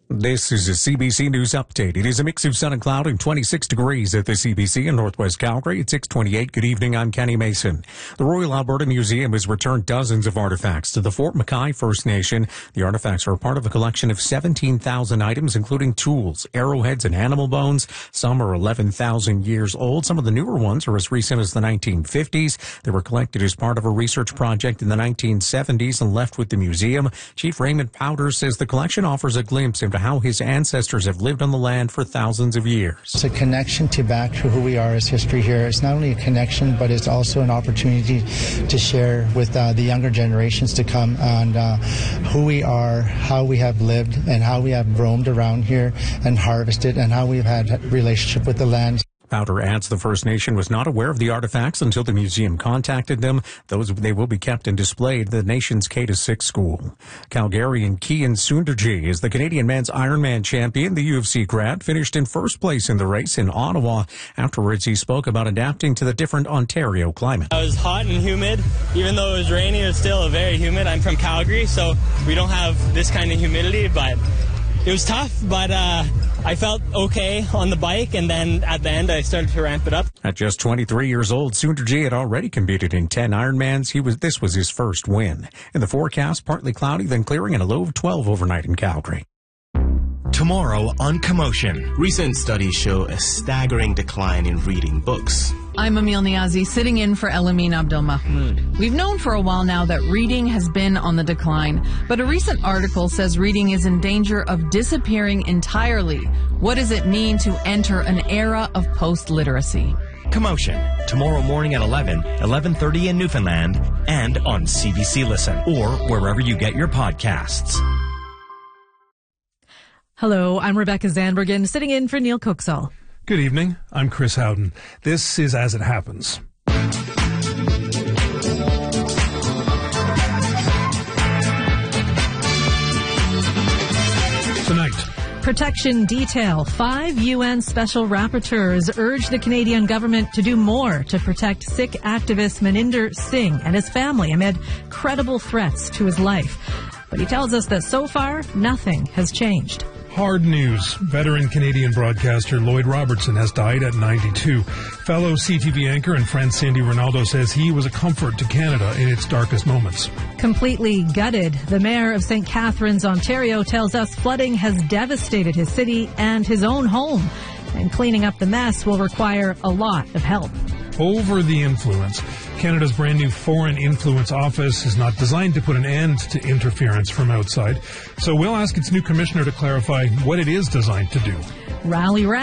This is a CBC News Update. It is a mix of sun and cloud and 26 degrees at the CBC in Northwest Calgary at 6:28. Good evening, I'm Kenny Mason. The Royal Alberta Museum has returned dozens of artifacts to the Fort McKay First Nation. The artifacts are part of a collection of 17,000 items, including tools, arrowheads, and animal bones. Some are 11,000 years old. Some of the newer ones are as recent as the 1950s. They were collected as part of a research project in the 1970s and left with the museum. Chief Raymond Powder says the collection offers a glimpse into how his ancestors have lived on the land for thousands of years. It's a connection back to who we are as history here. It's not only a connection, but it's also an opportunity to share with the younger generations to come on who we are, how we have lived, and how we have roamed around here and harvested, and how we've had a relationship with the land. Powder adds the First Nation was not aware of the artifacts until the museum contacted them. They will be kept and displayed at the nation's K-6 school. Calgarian Kian Sundarji is the Canadian men's Ironman champion. The UFC grad finished in first place in the race in Ottawa. Afterwards, he spoke about adapting to the different Ontario climate. It was hot and humid. Even though it was rainy, it was still very humid. I'm from Calgary, so we don't have this kind of humidity, but it was tough, but I felt okay on the bike, and then at the end I started to ramp it up. At just 23 years old, Sundarji had already competed in 10 Ironmans. This was his first win. In the forecast, partly cloudy, then clearing, and a low of 12 overnight in Calgary. Tomorrow on Commotion. Recent studies show a staggering decline in reading books. I'm Emil Niazi, sitting in for Elamin Abdelmahmoud. We've known for a while now that reading has been on the decline, but a recent article says reading is in danger of disappearing entirely. What does it mean to enter an era of post-literacy? Commotion, tomorrow morning at 11, 11:30 in Newfoundland, and on CBC Listen, or wherever you get your podcasts. Hello, I'm Rebecca Zandbergen, sitting in for Neil Cooksall. Good evening. I'm Chris Howden. This is As It Happens. Tonight. Protection detail. 5 UN special rapporteurs urge the Canadian government to do more to protect Sikh activist Maninder Singh and his family amid credible threats to his life. But he tells us that so far, nothing has changed. Hard news. Veteran Canadian broadcaster Lloyd Robertson has died at 92. Fellow CTV anchor and friend Sandy Ronaldo says he was a comfort to Canada in its darkest moments. Completely gutted. The mayor of St. Catharines, Ontario, tells us flooding has devastated his city and his own home, and cleaning up the mess will require a lot of help. Over the influence. Canada's brand new Foreign Influence Office is not designed to put an end to interference from outside. So we'll ask its new commissioner to clarify what it is designed to do. Rally